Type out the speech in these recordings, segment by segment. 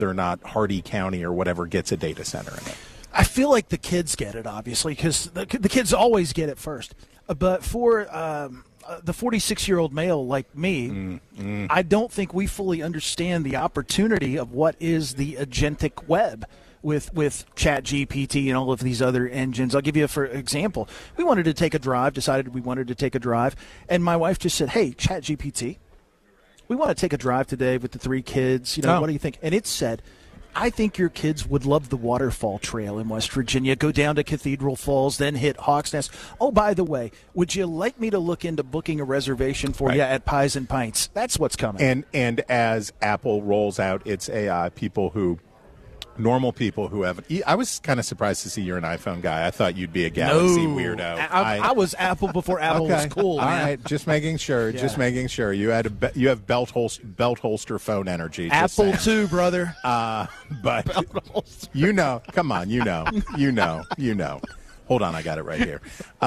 or not Hardee County or whatever gets a data center in it. I feel like the kids get it, obviously, because the kids always get it first. But for the 46-year-old male like me, I don't think we fully understand the opportunity of what is the agentic web with ChatGPT and all of these other engines. I'll give you for example. We wanted to take a drive, decided we wanted to take a drive, and my wife just said, hey, ChatGPT, we want to take a drive today with the 3 kids. What do you think? And it said, I think your kids would love the waterfall trail in West Virginia. Go down to Cathedral Falls, then hit Hawks Nest. Oh, by the way, would you like me to look into booking a reservation for you at Pies and Pints? That's what's coming. And as Apple rolls out its AI, normal people who have – I was kind of surprised to see you're an iPhone guy. I thought you'd be a Galaxy weirdo. I was Apple before Apple was cool, man. All right, just making sure. Just making sure. You have belt holster phone energy. Apple too, brother. But come on, you know. Hold on, I got it right here.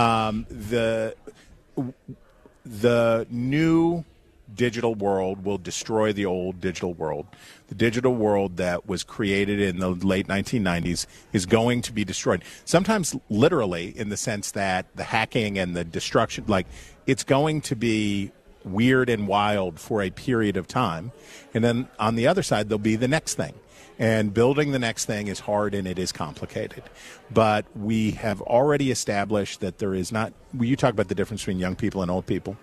The new digital world will destroy the old digital world. The digital world that was created in the late 1990s is going to be destroyed. Sometimes literally in the sense that the hacking and the destruction, it's going to be weird and wild for a period of time. And then on the other side, there'll be the next thing. And building the next thing is hard and it is complicated. But we have already established that there is not, you talk about the difference between young people and old people.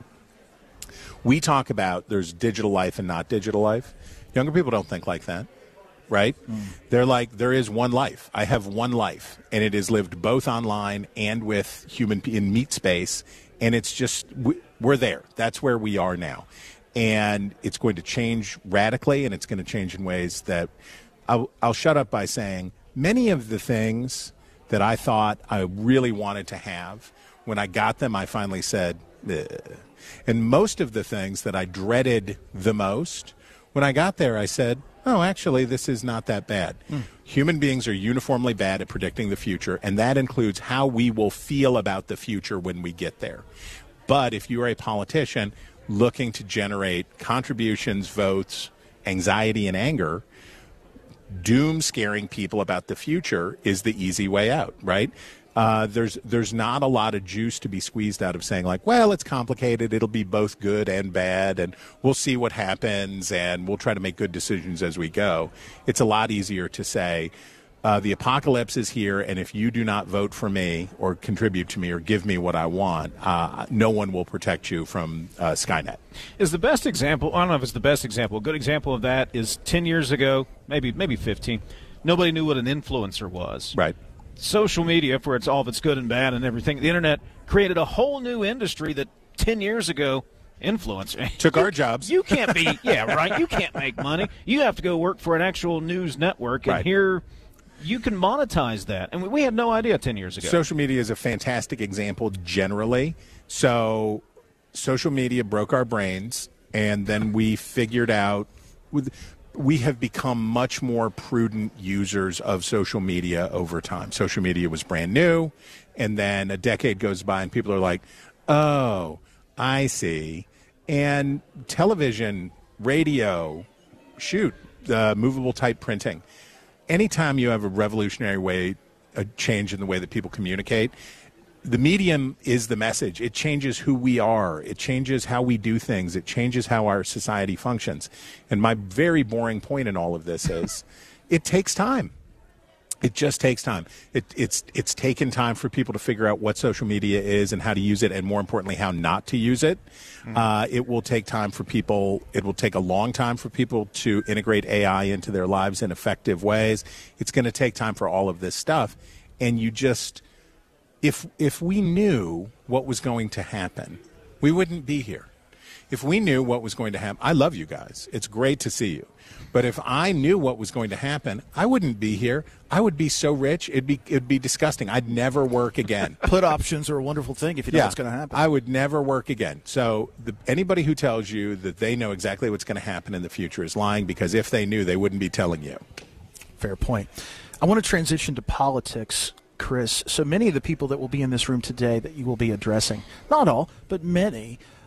We talk about there's digital life and not digital life. Younger people don't think like that, right? They're like, there is one life. I have one life, and it is lived both online and with human in meat space, and it's just, we're there. That's where we are now. And it's going to change radically, and it's going to change in ways that I'll shut up by saying many of the things that I thought I really wanted to have, when I got them, I finally said, ugh. And most of the things that I dreaded the most, when I got there, I said, oh, actually, this is not that bad. Human beings are uniformly bad at predicting the future, and that includes how we will feel about the future when we get there. But if you are a politician looking to generate contributions, votes, anxiety, and anger, doom scaring people about the future is the easy way out, right? There's not a lot of juice to be squeezed out of saying like, well, it's complicated. It'll be both good and bad, and we'll see what happens, and we'll try to make good decisions as we go. It's a lot easier to say, the apocalypse is here, and if you do not vote for me or contribute to me or give me what I want, no one will protect you from Skynet. Is the best example, I don't know if it's the best example, a good example of that is 10 years ago, maybe 15, nobody knew what an influencer was. Right. Social media, for all of its good and bad and everything, the internet created a whole new industry that 10 years ago influenced. Took our jobs. You can't be, you can't make money. You have to go work for an actual news network, and here you can monetize that. And we had no idea 10 years ago. Social media is a fantastic example generally. So social media broke our brains, and then we figured out we have become much more prudent users of social media over time. Social media was brand new, and then a decade goes by and people are like, oh, I see. And television, radio, movable type printing. Anytime you have a revolutionary way, a change in the way that people communicate, the medium is the message. It changes who we are. It changes how we do things. It changes how our society functions. And my very boring point in all of this is it takes time. It just takes time. It's taken time for people to figure out what social media is and how to use it, and more importantly, how not to use it. It will take time for people. It will take a long time for people to integrate AI into their lives in effective ways. It's going to take time for all of this stuff. And you just... If we knew what was going to happen, we wouldn't be here. If we knew what was going to happen, I love you guys. It's great to see you. But if I knew what was going to happen, I wouldn't be here. I would be so rich, it'd be disgusting. I'd never work again. Put options are a wonderful thing if you know what's going to happen. I would never work again. So anybody who tells you that they know exactly what's going to happen in the future is lying, because if they knew, they wouldn't be telling you. Fair point. I want to transition to politics, Chris. So many of the people that will be in this room today that you will be addressing, not all, but many,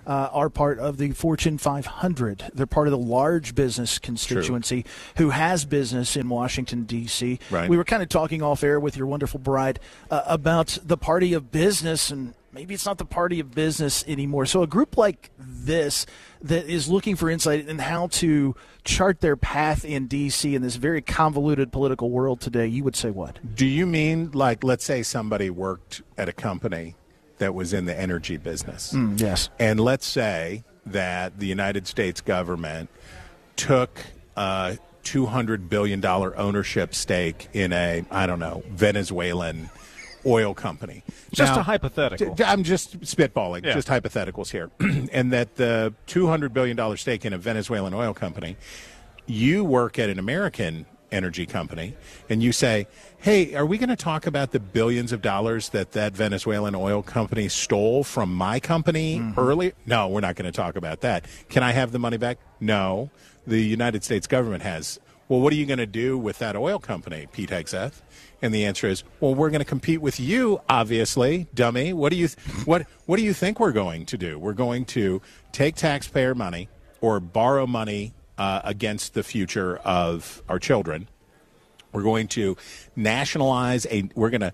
are part of the Fortune 500. They're part of the large business constituency who has business in Washington, D.C. Right. We were kind of talking off air with your wonderful bride about the party of business, and maybe it's not the party of business anymore. So a group like this that is looking for insight in how to chart their path in D.C. in this very convoluted political world today, you would say what? Do you mean, like, let's say somebody worked at a company that was in the energy business? Yes. And let's say that the United States government took a $200 billion ownership stake in a, I don't know, Venezuelan oil company. Just Now, a hypothetical. I'm just spitballing, just hypotheticals here. And that the $200 billion stake in a Venezuelan oil company, you work at an American energy company, and you say, hey, are we going to talk about the billions of dollars that Venezuelan oil company stole from my company earlier? No, we're not going to talk about that. Can I have the money back? No. The United States government has. Well, what are you going to do with that oil company, Pete Hegseth? And the answer is, well, we're going to compete with you, obviously, dummy. What do you think we're going to do? We're going to take taxpayer money or borrow money against the future of our children. We're going to nationalize we're going to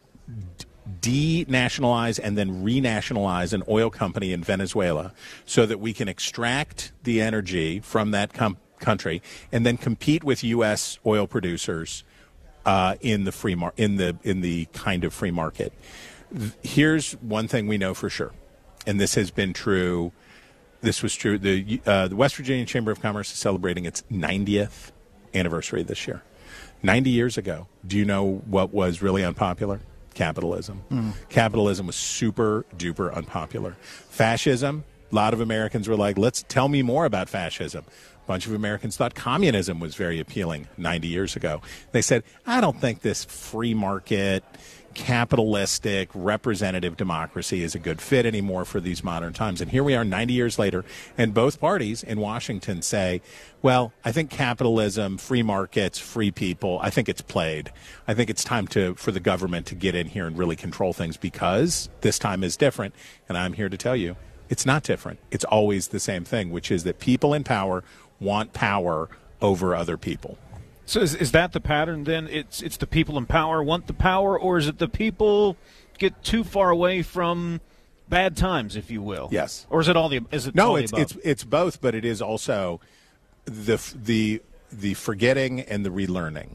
denationalize and then renationalize an oil company in Venezuela so that we can extract the energy from that country and then compete with U.S. oil producers in the kind of free market. Here's one thing we know for sure, and this has been true. This was true. The West Virginia Chamber of Commerce is celebrating its 90th anniversary this year. 90 years ago, do you know what was really unpopular? Capitalism. Capitalism was super duper unpopular. Fascism, a lot of Americans were like, tell me more about fascism. A bunch of Americans thought communism was very appealing 90 years ago. They said, I don't think this free market, capitalistic, representative democracy is a good fit anymore for these modern times. And here we are 90 years later, and both parties in Washington say, well, I think capitalism, free markets, free people, I think it's played. I think it's time for the government to get in here and really control things because this time is different. And I'm here to tell you, it's not different. It's always the same thing, which is that people in power want power over other people. So is that the pattern then? It's the people in power want the power, or is it the people get too far away from bad times, if you will? Yes. Or is it all the? No, all it's both, but it is also the forgetting and the relearning.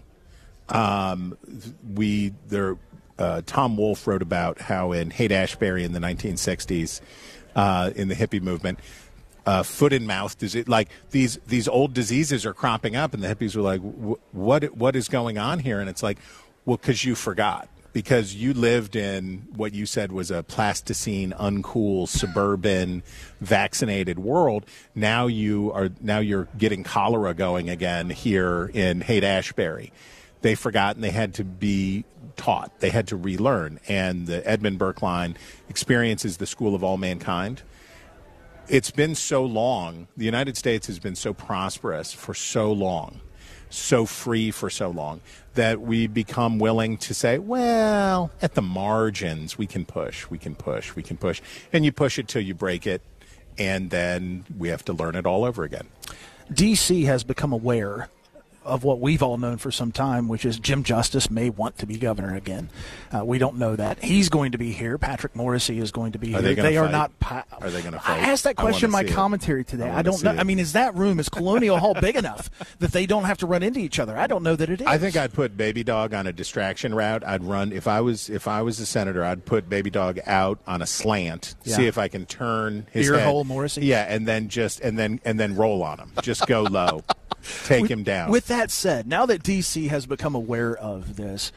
Tom Wolfe wrote about how in Haight-Ashbury in the 1960s, in the hippie movement, foot and mouth disease, like these old diseases are cropping up, and the hippies were like, what is going on here? And it's like, well, because you forgot, because you lived in what you said was a plasticine, uncool, suburban, vaccinated world. Now you're getting cholera going again here in Haight-Ashbury. They forgot, and they had to be taught. They had to relearn. And the Edmund Burke line, experience is the school of all mankind. It's been so long. The United States has been so prosperous for so long, so free for so long, that we become willing to say, well, at the margins, we can push. And you push it till you break it, and then we have to learn it all over again. D.C. has become aware of what we've all known for some time, which is Jim Justice may want to be governor again. We don't know that. He's going to be here. Patrick Morrissey is going to be here. They are not. Are they going to fight? I asked that question in my commentary today. I don't know. I mean, is that room, is Colonial Hall big enough that they don't have to run into each other? I don't know that it is. I think I'd put Baby Dog on a distraction route. I'd run, if I was a senator, I'd put Baby Dog out on a slant, see if I can turn his ear head. hole Morrissey. Yeah, and then roll on him. Just go low. Take him down. With that said, now that D.C. has become aware of this,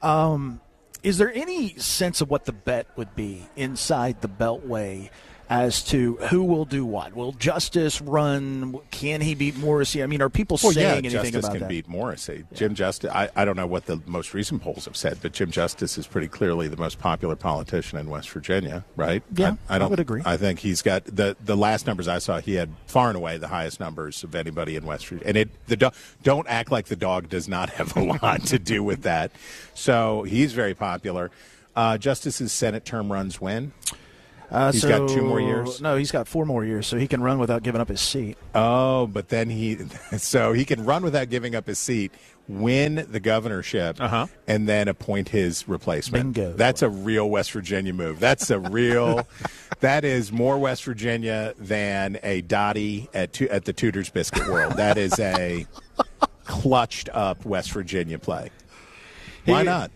is there any sense of what the bet would be inside the Beltway as to who will do what? Will Justice run? Can he beat Morrissey? I mean, are people saying anything Justice about that? Justice can beat Morrissey. Jim Justice, I don't know what the most recent polls have said, but Jim Justice is pretty clearly the most popular politician in West Virginia, right? Yeah, I would agree. I think he's got the last numbers I saw, he had far and away the highest numbers of anybody in West Virginia. And don't act like the dog does not have a lot to do with that. So he's very popular. Justice's Senate term runs when? He's got 2 more years? No, he's got 4 more years, so he can run without giving up his seat. Oh, but then he can run without giving up his seat, win the governorship, and then appoint his replacement. Bingo. That's a real West Virginia move. That is more West Virginia than a Dottie at the Tudor's Biscuit World. That is a clutched up West Virginia play. Why not?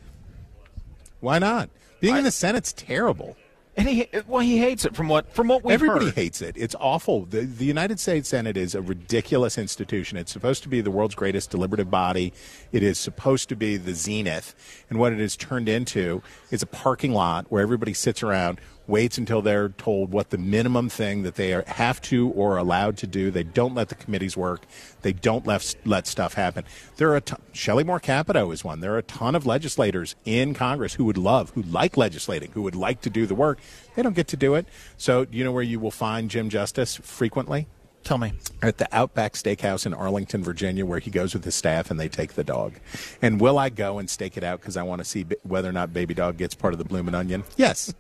Why not? Being in the Senate's terrible. And he hates it from what we've Everybody heard. hates it. It's awful. The United States Senate is a ridiculous institution. It's supposed to be the world's greatest deliberative body. It is supposed to be the zenith. And what it has turned into is a parking lot where everybody sits around, waits until they're told what the minimum thing that they have to or are allowed to do. They don't let the committees work. They don't let stuff happen. There are Shelley Moore Capito is one. There are a ton of legislators in Congress who like legislating, who would like to do the work. They don't get to do it. So you know where you will find Jim Justice frequently? Tell me. At the Outback Steakhouse in Arlington, Virginia, where he goes with his staff and they take the dog. And will I go and stake it out because I want to see whether or not Baby Dog gets part of the Bloomin' Onion? Yes.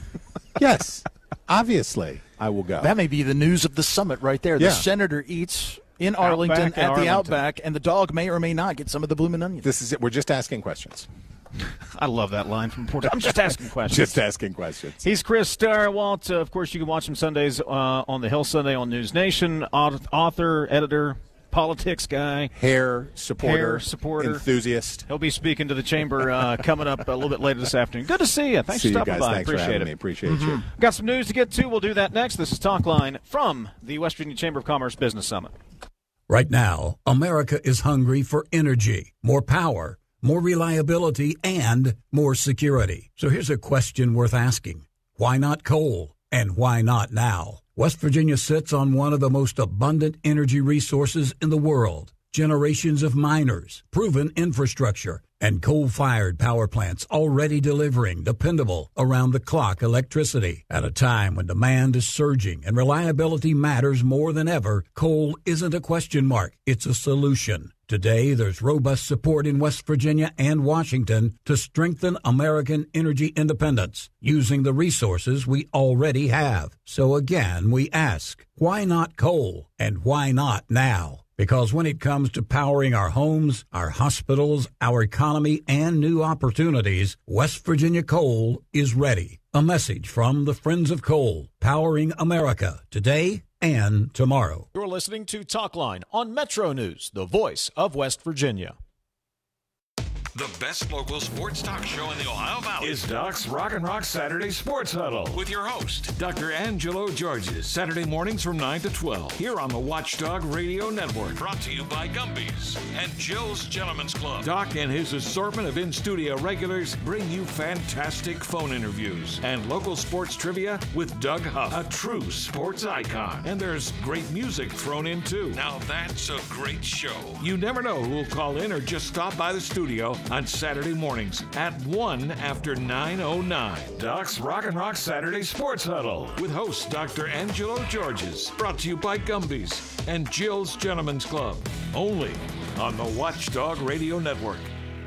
Yes. Obviously, I will go. That may be the news of the summit right there. Yeah. The senator eats in Arlington at the Outback, and the dog may or may not get some of the Bloomin' Onion. This is it. We're just asking questions. I love that line from Porter. I'm just asking questions. Just asking questions. He's Chris Stirewalt. Of course, you can watch him Sundays on The Hill Sunday on News Nation. Author, editor, politics guy. Hair supporter. Enthusiast. He'll be speaking to the chamber coming up a little bit later this afternoon. Good to see you. Thanks for stopping by. Thanks Appreciate for having it. me. Appreciate you. Got some news to get to. We'll do that next. This is Talk Line from the West Virginia Chamber of Commerce Business Summit. Right now, America is hungry for energy, more power, more reliability, and more security. So here's a question worth asking. Why not coal? And why not now? West Virginia sits on one of the most abundant energy resources in the world. Generations of miners, proven infrastructure, and coal-fired power plants already delivering dependable, around-the-clock electricity. At a time when demand is surging and reliability matters more than ever, coal isn't a question mark, it's a solution. Today, there's robust support in West Virginia and Washington to strengthen American energy independence using the resources we already have. So again, we ask, why not coal? And why not now? Because when it comes to powering our homes, our hospitals, our economy, and new opportunities, West Virginia Coal is ready. A message from the Friends of Coal, powering America today and tomorrow. You're listening to Talk Line on Metro News, the voice of West Virginia. The best local sports talk show in the Ohio Valley is Doc's Rock and Rock Saturday Sports Huddle with your host, Dr. Angelo Georges, Saturday mornings from 9 to 12 here on the Watchdog Radio Network. Brought to you by Gumby's and Jill's Gentlemen's Club. Doc and his assortment of in-studio regulars bring you fantastic phone interviews and local sports trivia with Doug Huff, a true sports icon. And there's great music thrown in too. Now that's a great show. You never know who will call in or just stop by the studio on Saturday mornings at 1 after 9:09. Doc's Rock and Rock Saturday Sports Huddle with host Dr. Angelo Georges. Brought to you by Gumby's and Jill's Gentlemen's Club. Only on the Watchdog Radio Network.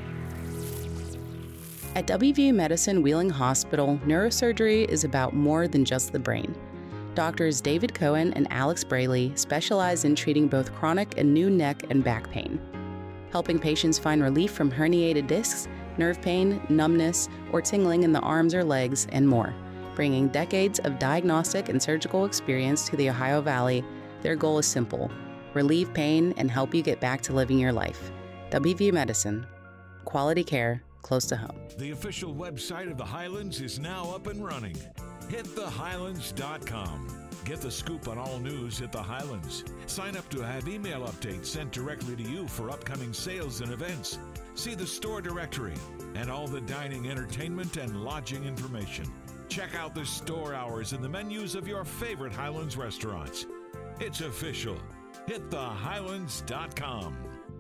At WVU Medicine Wheeling Hospital, neurosurgery is about more than just the brain. Doctors David Cohen and Alex Braley specialize in treating both chronic and new neck and back pain, helping patients find relief from herniated discs, nerve pain, numbness, or tingling in the arms or legs, and more. Bringing decades of diagnostic and surgical experience to the Ohio Valley, their goal is simple: relieve pain and help you get back to living your life. WVU Medicine. Quality care close to home. The official website of the Highlands is now up and running. HitTheHighlands.com. Get the scoop on all news at the Highlands. Sign up to have email updates sent directly to you for upcoming sales and events. See the store directory and all the dining, entertainment, and lodging information. Check out the store hours and the menus of your favorite Highlands restaurants. It's official. HitTheHighlands.com.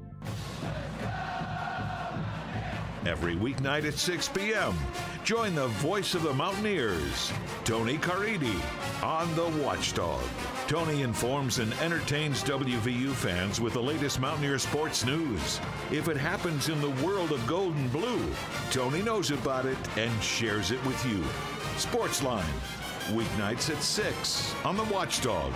Every weeknight at 6 p.m., join the voice of the Mountaineers, Tony Caridi, on The Watchdog. Tony informs and entertains WVU fans with the latest Mountaineer sports news. If it happens in the world of gold and blue, Tony knows about it and shares it with you. Sportsline, Weeknights at 6 on The Watchdog.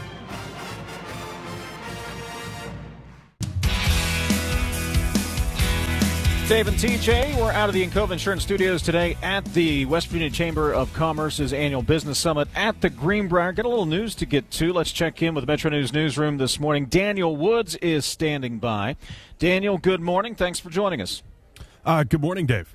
Dave and TJ, we're out of the Encova Insurance Studios today at the West Virginia Chamber of Commerce's annual business summit at the Greenbrier. Got a little news to get to. Let's check in with the Metro News newsroom this morning. Daniel Woods is standing by. Daniel, good morning. Thanks for joining us. Good morning, Dave.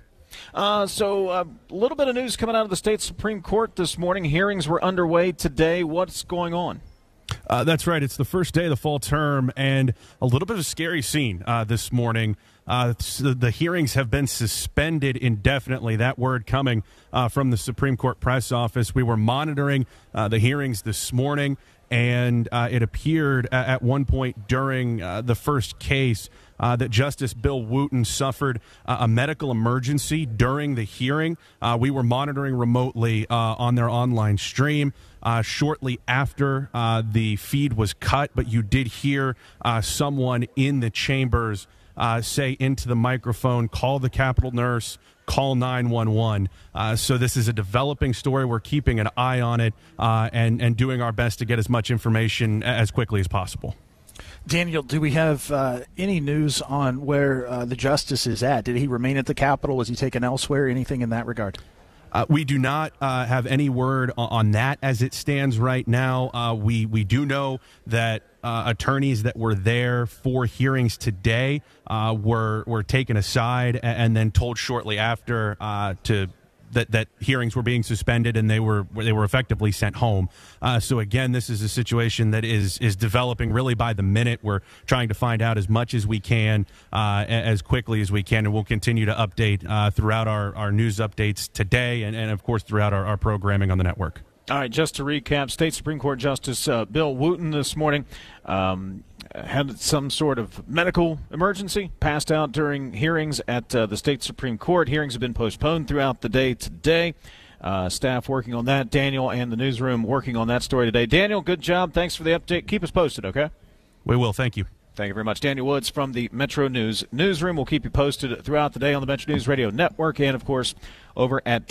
So a little bit of news coming out of the state Supreme Court this morning. Hearings were underway today. What's going on? That's right. It's the first day of the fall term, and a little bit of a scary scene this morning. The hearings have been suspended indefinitely. That word coming from the Supreme Court press office. We were monitoring the hearings this morning, and it appeared at one point during the first case that Justice Bill Wooten suffered a medical emergency during the hearing. We were monitoring remotely on their online stream. Shortly after the feed was cut, but you did hear someone in the chambers say into the microphone, call the Capitol nurse, call 911. So this is a developing story. We're keeping an eye on it and doing our best to get as much information as quickly as possible. Daniel, do we have any news on where the justice is at? Did he remain at the Capitol? Was he taken elsewhere? Anything in that regard? We do not have any word on that as it stands right now. We do know that attorneys that were there for hearings today were taken aside and then told shortly after that hearings were being suspended and they were effectively sent home. So again, this is a situation that is developing really by the minute. We're trying to find out as much as we can, as quickly as we can, and we'll continue to update throughout our news updates today and of course throughout our programming on the network. All right, just to recap, State Supreme Court Justice Bill Wooten this morning had some sort of medical emergency, passed out during hearings at the State Supreme Court. Hearings have been postponed throughout the day today. Staff working on that. Daniel and the newsroom working on that story today. Daniel, good job. Thanks for the update. Keep us posted, okay? We will. Thank you. Thank you very much. Daniel Woods from the Metro News newsroom. We'll keep you posted throughout the day on the Metro News Radio Network and, of course, over at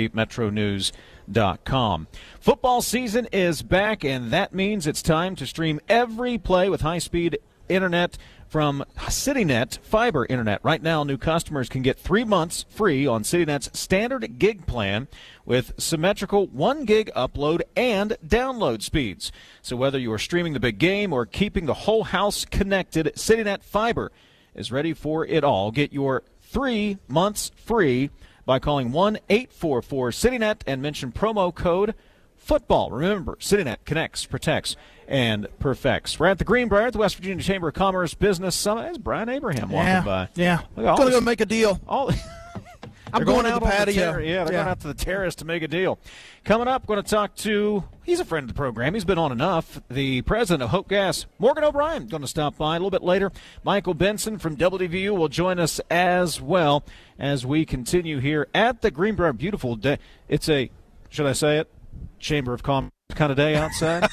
WVMetroNews.com. Football season is back, and that means it's time to stream every play with high-speed internet from CityNet Fiber Internet. Right now, new customers can get 3 months free on CityNet's standard gig plan with symmetrical 1 gig upload and download speeds. So whether you are streaming the big game or keeping the whole house connected, CityNet Fiber is ready for it all. Get your 3 months free by calling 1-844-CityNet and mention promo code football. Remember, CityNet connects, protects, and perfects. We're at the Greenbrier at the West Virginia Chamber of Commerce Business Summit. There's Brian Abraham walking by. Yeah, I'm going to go make a deal. I'm going to the patio. They're going out to the terrace to make a deal. Coming up, going to talk to, he's a friend of the program. He's been on enough. The president of Hope Gas, Morgan O'Brien, going to stop by a little bit later. Michael Benson from WVU will join us as well as we continue here at the Greenbrier. Beautiful day. It's a, should I say it, Chamber of Commerce kind of day outside.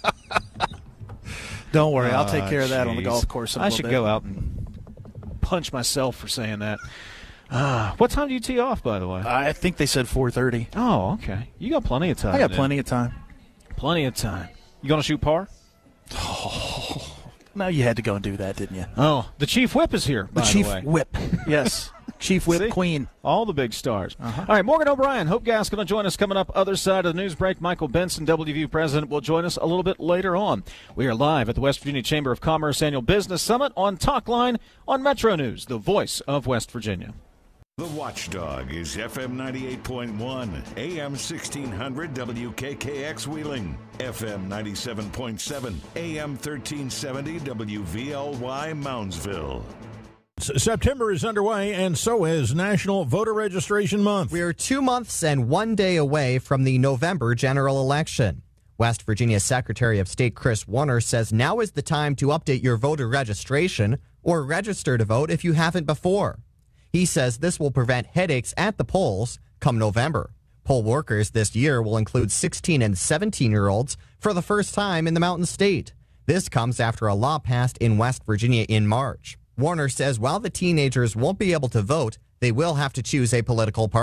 Don't worry, I'll take care of that on the golf course. I should go out and punch myself for saying that. What time do you tee off, by the way? I think they said 4:30. Oh, okay. You got plenty of time. I got plenty of time. Plenty of time. You going to shoot par? Oh, no, you had to go and do that, didn't you? Oh, the Chief Whip is here, by the way. The Chief Whip, yes. Chief Whip Queen. All the big stars. All right, Morgan O'Brien, Hope Gas, going to join us coming up other side of the news break. Michael Benson, WVU president, will join us a little bit later on. We are live at the West Virginia Chamber of Commerce Annual Business Summit on Talkline on Metro News, the voice of West Virginia. The Watchdog is FM 98.1, AM 1600 WKKX Wheeling, FM 97.7, AM 1370 WVLY Moundsville. September is underway, and so is National Voter Registration Month. We are 2 months and 1 day away from the November general election. West Virginia Secretary of State Chris Warner says now is the time to update your voter registration or register to vote if you haven't before. He says this will prevent headaches at the polls come November. Poll workers this year will include 16 and 17-year-olds for the first time in the Mountain State. This comes after a law passed in West Virginia in March. Warner says while the teenagers won't be able to vote, they will have to choose a political party.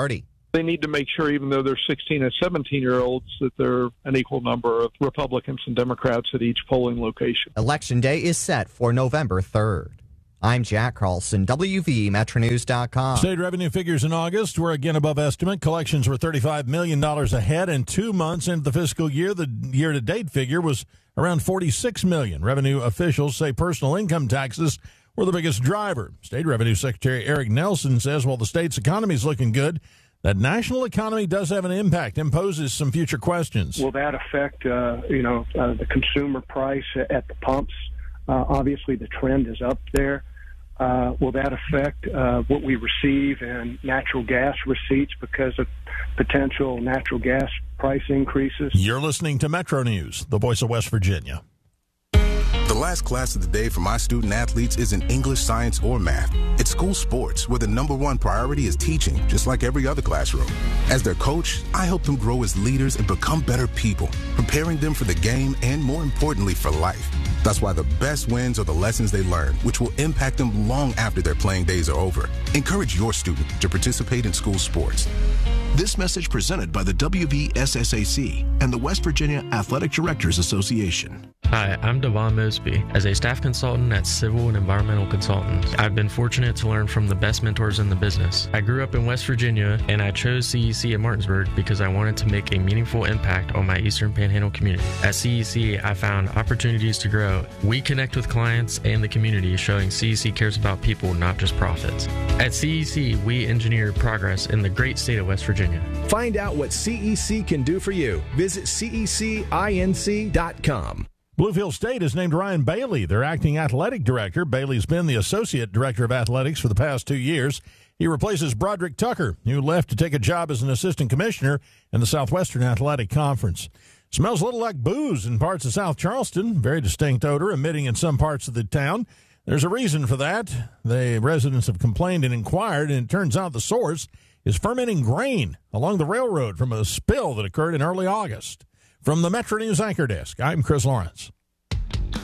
They need to make sure, even though they're 16 and 17-year-olds, that there are an equal number of Republicans and Democrats at each polling location. Election Day is set for November 3rd. I'm Jack Carlson, WVMetroNews.com. State revenue figures in August were again above estimate. Collections were $35 million ahead, and 2 months into the fiscal year, the year-to-date figure was around $46 million. Revenue officials say personal income taxes were the biggest driver. State Revenue Secretary Eric Nelson says while the state's economy is looking good, that national economy does have an impact and poses some future questions. Will that affect, the consumer price at the pumps? Obviously, the trend is up there. Will that affect what we receive in natural gas receipts because of potential natural gas price increases? You're listening to Metro News, the voice of West Virginia. The last class of the day for my student athletes isn't English, science, or math. It's school sports, where the number one priority is teaching, just like every other classroom. As their coach, I help them grow as leaders and become better people, preparing them for the game and, more importantly, for life. That's why the best wins are the lessons they learn, which will impact them long after their playing days are over. Encourage your student to participate in school sports. This message presented by the WVSSAC and the West Virginia Athletic Directors Association. Hi, I'm Devon Mosby. As a staff consultant at Civil and Environmental Consultants, I've been fortunate to learn from the best mentors in the business. I grew up in West Virginia, and I chose CEC at Martinsburg because I wanted to make a meaningful impact on my Eastern Panhandle community. At CEC, I found opportunities to grow. We connect with clients and the community, showing CEC cares about people, not just profits. At CEC, we engineer progress in the great state of West Virginia. Find out what CEC can do for you. Visit cecinc.com. Bluefield State has named Ryan Bailey their acting athletic director. Bailey's been the associate director of athletics for the past 2 years. He replaces Broderick Tucker, who left to take a job as an assistant commissioner in the Southwestern Athletic Conference. Smells a little like booze in parts of South Charleston. Very distinct odor emitting in some parts of the town. There's a reason for that. The residents have complained and inquired, and it turns out the source is fermenting grain along the railroad from a spill that occurred in early August. From the Metro News Anchor Desk, I'm Chris Lawrence.